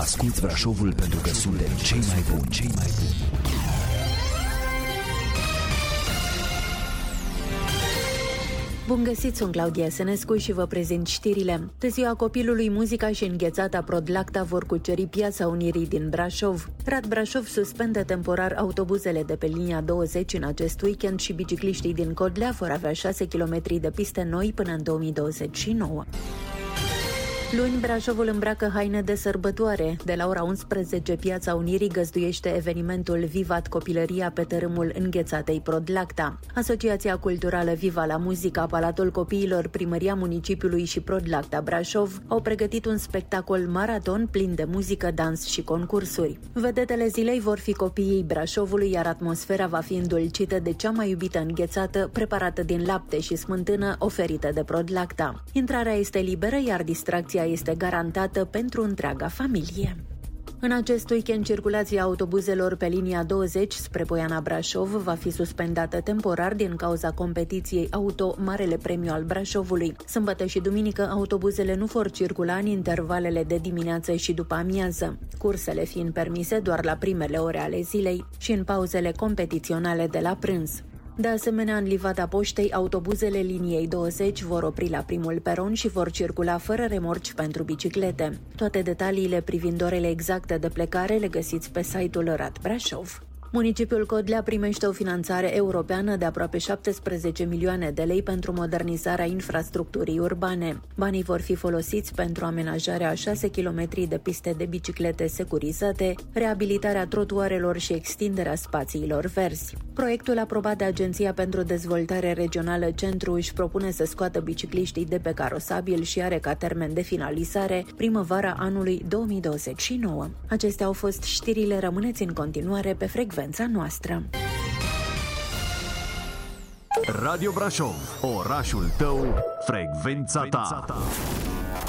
Asculți Brașovul pentru că suntem cei mai buni, cei mai buni. Bun găsit, sunt Claudia Sănescu și vă prezint știrile. De ziua copilului, muzica și înghețata Prodlacta vor cuceri Piața Unirii din Brașov. Rad Brașov suspendă temporar autobuzele de pe linia 20 în acest weekend și bicicliștii din Codlea vor avea 6 km de piste noi până în 2029. Luni, Brașovul îmbracă haine de sărbătoare. De la ora 11, Piața Unirii găzduiește evenimentul Vivat Copilăria pe tărâmul înghețatei Prodlacta. Asociația Culturală Viva la Muzica, Palatul Copiilor, Primăria Municipiului și Prodlacta Brașov au pregătit un spectacol maraton plin de muzică, dans și concursuri. Vedetele zilei vor fi copiii Brașovului, iar atmosfera va fi îndulcită de cea mai iubită înghețată, preparată din lapte și smântână, oferită de Prodlacta. Intrarea este liberă, iar distracția este garantată pentru întreaga familie. În acest weekend, circulația autobuzelor pe linia 20 spre Poiana Brașov va fi suspendată temporar din cauza competiției auto Marele Premiu al Brașovului. Sâmbătă și duminică, autobuzele nu vor circula în intervalele de dimineață și după amiază, cursele fiind permise doar la primele ore ale zilei și în pauzele competiționale de la prânz. De asemenea, în Livada Poștei, autobuzele liniei 20 vor opri la primul peron și vor circula fără remorci pentru biciclete. Toate detaliile privind orele exacte de plecare le găsiți pe site-ul Rad Brașov. Municipiul Codlea primește o finanțare europeană de aproape 17 milioane de lei pentru modernizarea infrastructurii urbane. Banii vor fi folosiți pentru amenajarea a 6 km de piste de biciclete securizate, reabilitarea trotuarelor și extinderea spațiilor verzi. Proiectul aprobat de Agenția pentru Dezvoltare Regională Centru își propune să scoată bicicliștii de pe carosabil și are ca termen de finalizare primăvara anului 2029. Acestea au fost știrile, rămâneți în continuare pe frecvența noastră. Radio Brașov, orașul tău, frecvența ta.